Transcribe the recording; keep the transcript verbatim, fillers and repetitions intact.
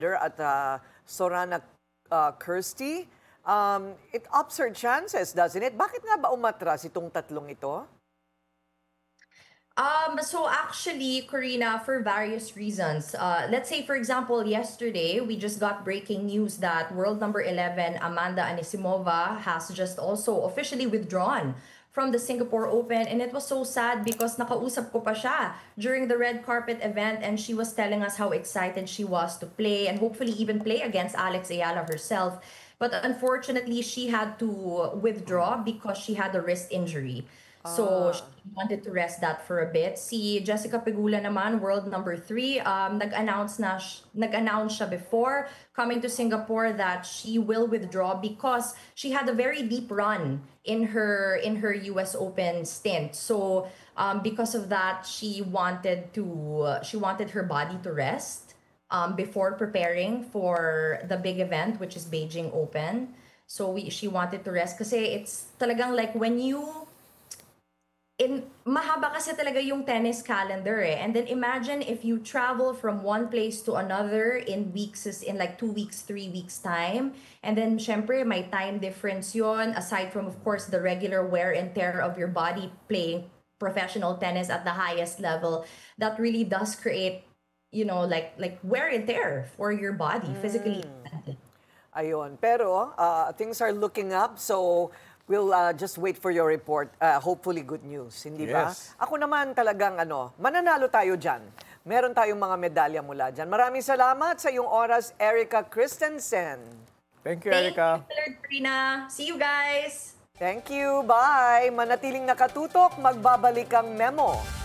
at uh, Sorana uh, Kirsty. Um, it ups her chances, doesn't it? Bakit nga ba umatras itong tatlong ito? Um, so actually, Karina, for various reasons. Uh, let's say, for example, yesterday we just got breaking news that world number eleven, Amanda Anisimova, has just also officially withdrawn from the Singapore Open. And it was so sad because nakausap ko pa siya during the red carpet event, and she was telling us how excited she was to play and hopefully even play against Alex Ayala herself. But unfortunately, she had to withdraw because she had a wrist injury. So she Ah, wanted to rest that for a bit. Si Jessica Pegula naman, world number three, um, nag-announce na, sh- nag-announce siya before coming to Singapore that she will withdraw because she had a very deep run in her in her U S Open stint. So um, because of that, she wanted to uh, she wanted her body to rest um, before preparing for the big event, which is Beijing Open. So we she wanted to rest kasi it's talagang like when you in mahaba kasi talaga yung tennis calendar eh. And then imagine if you travel from one place to another in weeks, is in like two weeks, three weeks time. And then syempre may time difference yon, aside from of course the regular wear and tear of your body playing professional tennis at the highest level. That really does create, you know, like like wear and tear for your body physically. ayun. Pero uh, things are looking up, so we'll uh, just wait for your report. Uh, hopefully good news, hindi ba? Yes. Ako naman talagang ano, mananalo tayo dyan. Meron tayong mga medalya mula dyan. Maraming salamat sa iyong oras, Erica Christensen. Thank you, Thank you, Erica. Karina. See you guys. Thank you. Bye. Manatiling nakatutok, magbabalik ang memo.